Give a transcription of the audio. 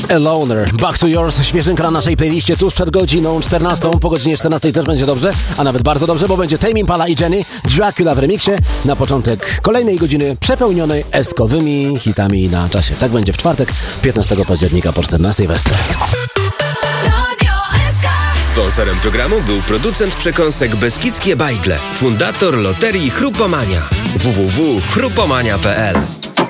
Aloner, Back to Yours, świeżynka na naszej playliście tuż przed godziną 14. Po godzinie 14 też będzie dobrze, a nawet bardzo dobrze, bo będzie Tame Impala i Jenny, Dracula w remiksie. Na początek kolejnej godziny przepełnionej eskowymi hitami na czasie. Tak będzie w czwartek, 15 października po 14 w SC. Sponsorem programu był producent przekąsek Beskidzkie Bajgle, fundator loterii Chrupomania. www.chrupomania.pl